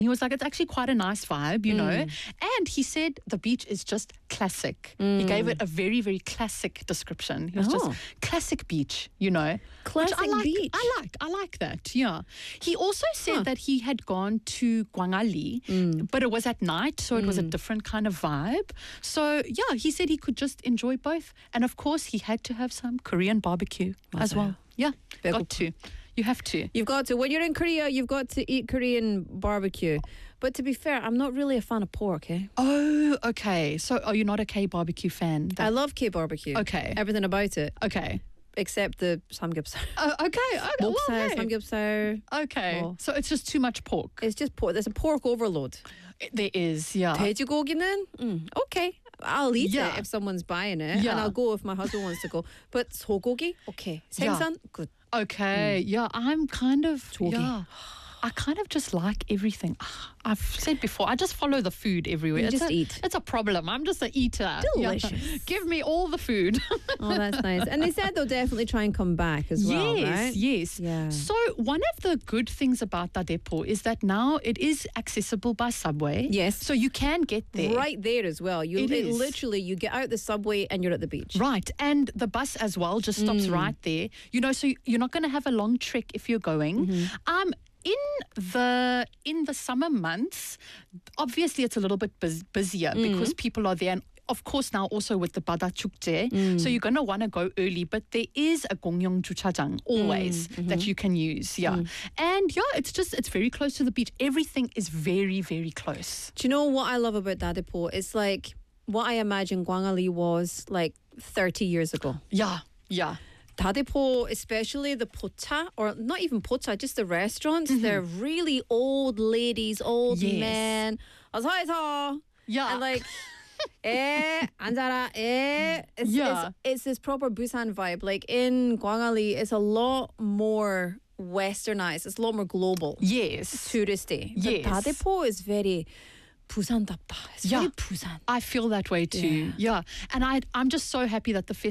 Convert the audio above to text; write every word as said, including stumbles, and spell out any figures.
He was like, it's actually quite a nice vibe, you mm. know. And he said the beach is just classic. Mm. He gave it a very, very classic description. He was oh. just classic beach, you know. Classic I like, beach. I like, I like that, yeah. He also said huh. that he had gone to Gwangali, mm. but it was at night, so it mm. was a different kind of vibe. So, yeah, he said he could just enjoy both. And, of course, he had to have some Korean barbecue That's as well. Right. Yeah, Very got to. You have to. You've got to. When you're in Korea, you've got to eat Korean barbecue. But to be fair, I'm not really a fan of pork, eh? Oh, okay. So are you not a K-barbecue fan? That... I love K-barbecue. Okay. Everything about it. Okay. Except the samgyeopsal. Oh, okay. okay. Well, hey. samgyeopsal. Okay. Oh. So it's just too much pork. It's just pork. There's a pork overload. There is, yeah. 돼지고기는? Mm, okay. I'll eat yeah. it if someone's buying it. Yeah. And I'll go if my husband wants to go. But 소고기? Okay. 생선? Yeah. Good. Okay. Mm. Yeah, I'm kind of... 조기. Yeah. I kind of just like everything. I've said before, I just follow the food everywhere. You it's just a, eat. It's a problem. I'm just an eater. Delicious. Yeah. Give me all the food. Oh, that's nice. And they said they'll definitely try and come back as well, yes, right? Yes, yeah. So one of the good things about Dadepo is that now it is accessible by subway. Yes. So you can get there. Right there as well. You it it is. Literally, you get out the subway and you're at the beach. Right. And the bus as well just stops mm. right there. You know, so you're not going to have a long trek if you're going. Mm-hmm. Um. In the in the summer months, obviously it's a little bit bus- busier mm. because people are there. And of course now also with the Bada Chukje, mm. so you're going to want to go early. But there is a Gongyong Juchajang always mm. mm-hmm. that you can use. Yeah. Mm. And yeah, it's just, it's very close to the beach. Everything is very, very close. Do you know what I love about Dadepo? It's like what I imagine Gwangali was like thirty years ago. Yeah, yeah. Dadepo, especially the pocha, or not even pocha, just the restaurants, mm-hmm. they're really old ladies, old yes. men. 어서해서. Yeah. And like, eh, 앉아라, eh. It's, yeah. it's, it's this proper Busan vibe. Like in Gwangali, it's a lot more westernized. It's a lot more global. Yes. Touristy. Yes. But Dadepo is very... 부산답다. It's yeah. very Busan. I feel that way too. Yeah. yeah. And I, I'm just so happy that the festival